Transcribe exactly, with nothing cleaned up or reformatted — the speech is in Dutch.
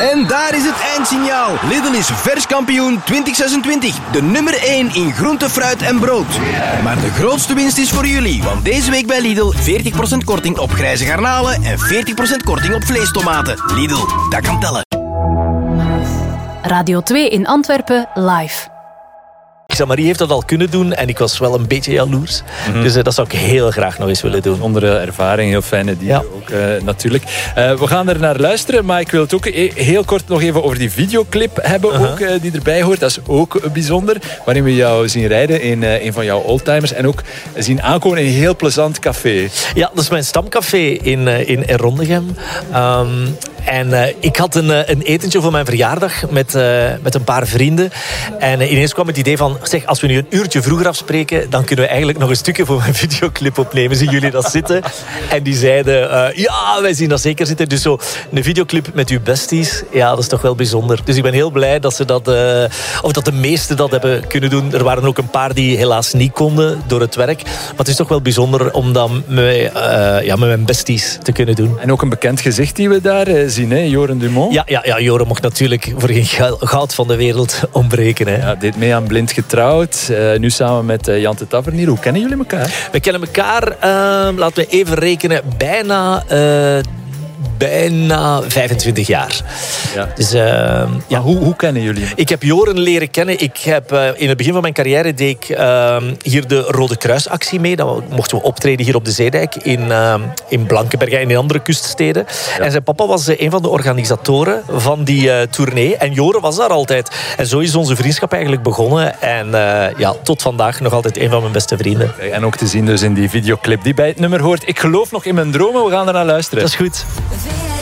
En daar is het eindsignaal. Lidl is vers kampioen twintig zesentwintig. De nummer één in groente, fruit en brood. Maar de grootste winst is voor jullie. Want deze week bij Lidl veertig procent korting op grijze garnalen en veertig procent korting op vleestomaten. Lidl, dat kan tellen. Radio twee in Antwerpen, live. Marie heeft dat al kunnen doen en ik was wel een beetje jaloers. Mm-hmm. Dus uh, dat zou ik heel graag nog eens willen doen. Onder ervaring, heel fijne dieren ja. ook uh, natuurlijk. Uh, we gaan er naar luisteren, maar ik wil het ook heel kort nog even over die videoclip hebben uh-huh. ook, uh, die erbij hoort. Dat is ook bijzonder, waarin we jou zien rijden in uh, een van jouw oldtimers en ook zien aankomen in een heel plezant café. Ja, dat is mijn stamcafé in, uh, in Errondegem. Um, En uh, ik had een, een etentje voor mijn verjaardag met, uh, met een paar vrienden. En uh, ineens kwam het idee van, zeg, als we nu een uurtje vroeger afspreken, dan kunnen we eigenlijk nog een stukje voor mijn videoclip opnemen. Zien jullie dat zitten? En die zeiden, uh, ja, wij zien dat zeker zitten. Dus zo, een videoclip met uw besties, ja, dat is toch wel bijzonder. Dus ik ben heel blij dat ze dat, uh, of dat de meesten dat hebben kunnen doen. Er waren ook een paar die helaas niet konden door het werk. Maar het is toch wel bijzonder om dat met, uh, ja, met mijn besties te kunnen doen. En ook een bekend gezicht die we daar uh, zien, hè? Joren Dumont. Ja, ja, ja, Joren mocht natuurlijk voor geen goud van de wereld ontbreken. Hè. Ja, deed mee aan Blind Getrouwd. Uh, nu samen met uh, Jan de Tavernier. Hoe kennen jullie elkaar? We kennen elkaar, uh, laten we even rekenen, bijna... Uh, Bijna vijfentwintig jaar. Ja. Dus, uh, ja. hoe, hoe kennen jullie? Ik heb Joren leren kennen. Ik heb, uh, in het begin van mijn carrière deed ik uh, hier de Rode Kruisactie mee. Dan mochten we optreden hier op de Zeedijk in, uh, in Blankenberge en in andere kuststeden. Ja. En zijn papa was uh, een van de organisatoren van die uh, tournee. En Joren was daar altijd. En zo is onze vriendschap eigenlijk begonnen. En uh, ja, tot vandaag nog altijd een van mijn beste vrienden. En ook te zien dus in die videoclip die bij het nummer hoort. Ik geloof nog in mijn dromen. We gaan er naar luisteren. Dat is goed.